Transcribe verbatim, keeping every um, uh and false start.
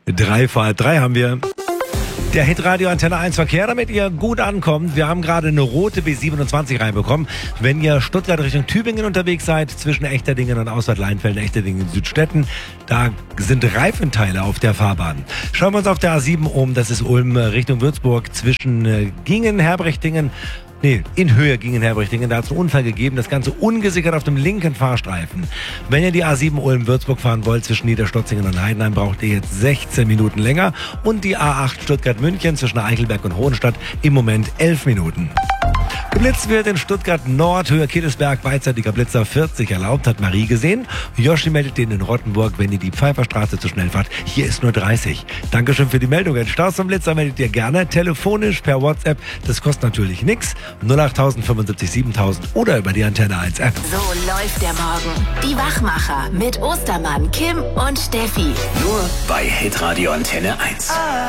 Drei vor halb drei haben wir. Der Hitradio Antenne eins Verkehr, damit ihr gut ankommt. Wir haben gerade eine rote B siebenundzwanzig reinbekommen. Wenn ihr Stuttgart Richtung Tübingen unterwegs seid, zwischen Echterdingen und Ausfahrt Leinfelden, Echterdingen, Südstetten, da sind Reifenteile auf der Fahrbahn. Schauen wir uns auf der A sieben um. Das ist Ulm Richtung Würzburg zwischen äh, Gingen, Herbrechtingen. Nee, in Höhe Gingen, Herbrechtingen. Da hat es einen Unfall gegeben. Das Ganze ungesichert auf dem linken Fahrstreifen. Wenn ihr die A sieben Ulm-Würzburg fahren wollt, zwischen Niederstotzingen und Heidenheim, braucht ihr jetzt sechzehn Minuten länger. Und die A acht Stuttgart-München zwischen Eichelberg und Hohenstadt im Moment elf Minuten. Geblitzt wird in Stuttgart Nord, Höhe Kittelsberg, beidseitiger Blitzer vierzig erlaubt, hat Marie gesehen. Yoshi meldet den in Rottenburg, wenn ihr die Pfeifferstraße zu schnell fahrt. Hier ist nur dreißig. Dankeschön für die Meldung. Staus zum Blitzer meldet ihr gerne telefonisch per WhatsApp. Das kostet natürlich nichts. null acht null null fünfundsiebzig siebentausend oder über die Antenne eins App. So läuft der Morgen. Die Wachmacher mit Ostermann, Kim und Steffi. Nur bei Hitradio Antenne eins.